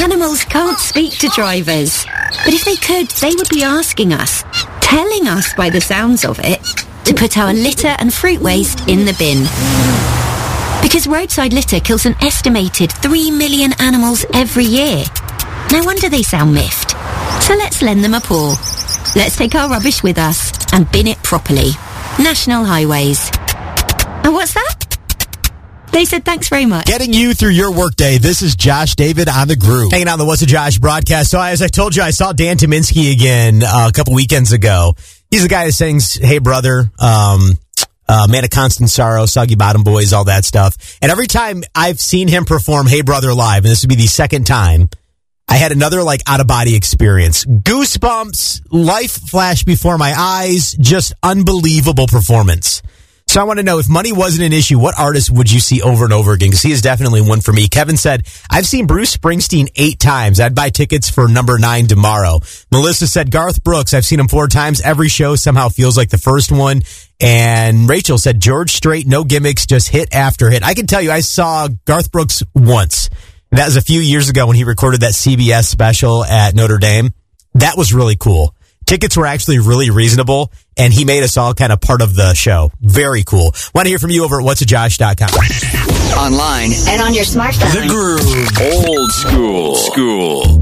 Animals can't speak to drivers. But if they could, they would be asking us, telling us by the sounds of it, to put our litter and fruit waste in the bin. Because roadside litter kills an estimated 3 million animals every year. No wonder they sound miffed. So let's lend them a paw. Let's take our rubbish with us and bin it properly. National Highways. And what's that? They said thanks very much. Getting you through your workday. This is Josh David on the Groove. Hanging out on the What's a Josh broadcast. So as I told you, I saw Dan Tyminski again a couple weekends ago. He's the guy that sings Hey Brother, Man of Constant Sorrow, Soggy Bottom Boys, all that stuff. And every time I've seen him perform Hey Brother live, and this would be the second time, I had another out-of-body experience. Goosebumps, life flashed before my eyes, just unbelievable performance. So I want to know, if money wasn't an issue, what artist would you see over and over again? Because he is definitely one for me. Kevin said, I've seen Bruce Springsteen 8 times. I'd buy tickets for number 9 tomorrow. Melissa said, Garth Brooks, I've seen him 4 times. Every show somehow feels like the first one. And Rachel said, George Strait, no gimmicks, just hit after hit. I can tell you, I saw Garth Brooks once. That was a few years ago when he recorded that CBS special at Notre Dame. That was really cool. Tickets were actually really reasonable, and he made us all kind of part of the show. Very cool. Want to hear from you over at whatsajosh.com. Online and on your smartphone. The Groove. Old school.